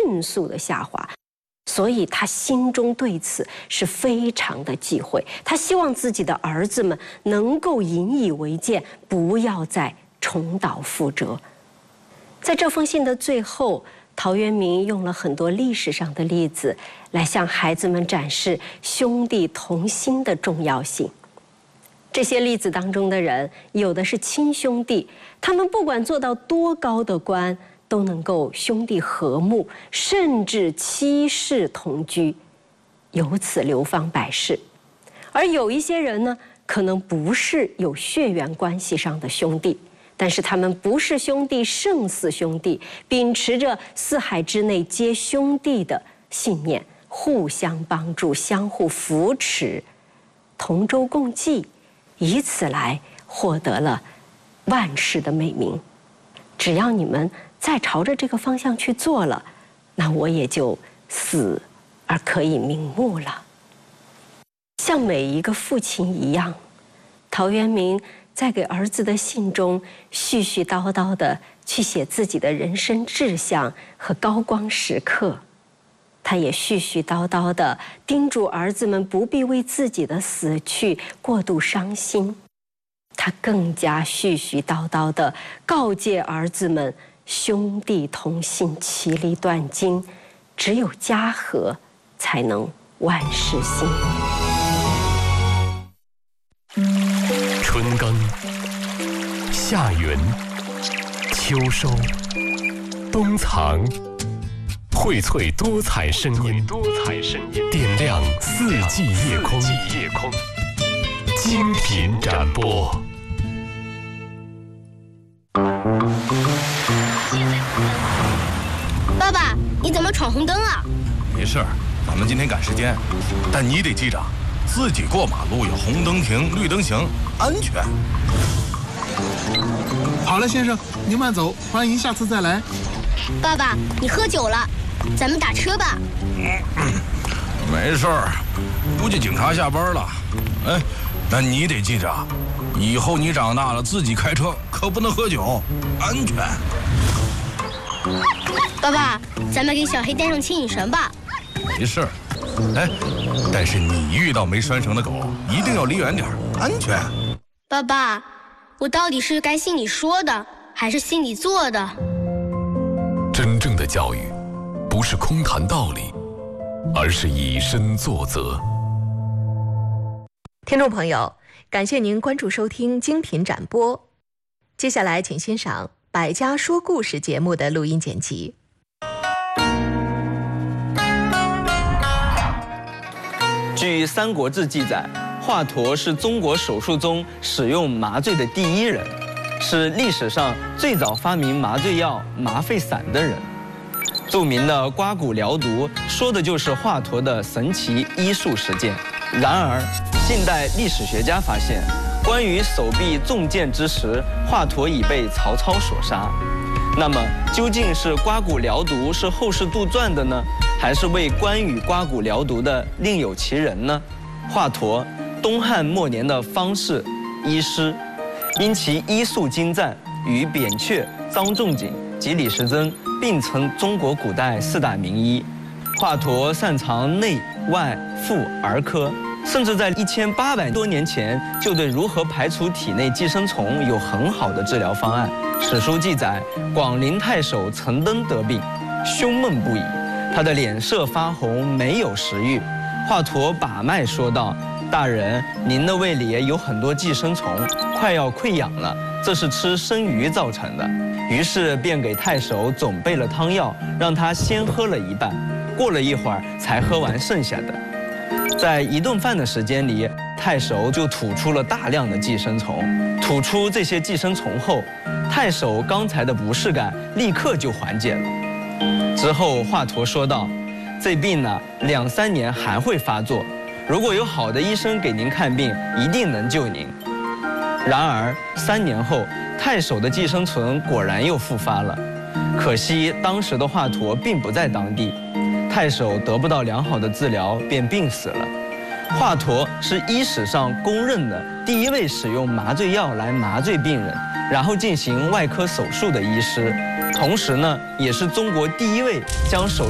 迅速的下滑。所以他心中对此是非常的忌讳，他希望自己的儿子们能够引以为戒，不要再重蹈覆辙。在这封信的最后，陶渊明用了很多历史上的例子来向孩子们展示兄弟同心的重要性。这些例子当中的人，有的是亲兄弟，他们不管做到多高的官，都能够兄弟和睦，甚至妻室同居，由此流芳百世。而有一些人呢，可能不是有血缘关系上的兄弟，但是他们不是兄弟胜似兄弟，秉持着四海之内皆兄弟的信念，互相帮助，相互扶持，同舟共济，以此来获得了万世的美名。只要你们再朝着这个方向去做了，那我也就死而可以瞑目了。像每一个父亲一样，陶渊明在给儿子的信中絮絮叨叨地去写自己的人生志向和高光时刻，他也絮絮叨叨地叮嘱儿子们不必为自己的死去过度伤心。他更加絮絮叨叨地告诫儿子们，兄弟同心，其利断金，只有家和才能万事兴。 春耕、夏耘、秋收、冬藏，荟萃多彩声音，点亮四季夜空，精品展播。 爸爸，你怎么闯红灯啊？ 没事儿，咱们今天赶时间，但你得记着，自己过马路有红灯停，绿灯行，安全。 好了，先生，您慢走，欢迎下次再来。 爸爸，你喝酒了，咱们打车吧。 没事儿，估计警察下班了。哎，但你得记着，以后你长大了自己开车可不能喝酒，安全。 爸爸，咱们给小黑带上牵引绳吧。 没事儿，哎，但是你遇到没拴绳的狗，一定要离远点，安全。 爸爸，我到底是该信你说的，还是信你做的？ 真正的教育，不是空谈道理，而是以身作则。 听众朋友，感谢您关注收听精品展播。接下来，请欣赏《百家说故事》节目的录音剪辑。 据《三国志》记载，华佗是中国手术中使用麻醉的第一人，是历史上最早发明麻醉药麻沸散的人。著名的刮骨疗毒说的就是华佗的神奇医术实践。然而，近代历史学家发现，关于手臂中箭之时，华佗已被曹操所杀。那么，究竟是刮骨疗毒是后世杜撰的呢，还是为关羽刮骨疗毒的另有其人呢？华佗，东汉末年的方士、医师，因其医术精湛，与扁鹊、张仲景及李时珍并称中国古代四大名医。华佗擅长内外妇儿科，甚至在1800多年前就对如何排除体内寄生虫有很好的治疗方案。史书记载，广陵太守陈登得病，胸闷不已，他的脸色发红，没有食欲。华佗把脉说道：“大人，您的胃里有很多寄生虫，快要溃疡了，这是吃生鱼造成的。”于是便给太守准备了汤药，让他先喝了一半，过了一会儿才喝完剩下的。在一顿饭的时间里，太守就吐出了大量的寄生虫。吐出这些寄生虫后，太守刚才的不适感立刻就缓解了。之后华佗说道：“这病呢，2、3年还会发作，如果有好的医生给您看病，一定能救您。”然而3年后，太守的寄生虫果然又复发了。可惜当时的华佗并不在当地，太守得不到良好的治疗，便病死了。华佗是医史上公认的第一位使用麻醉药来麻醉病人，然后进行外科手术的医师，同时呢，也是中国第一位将手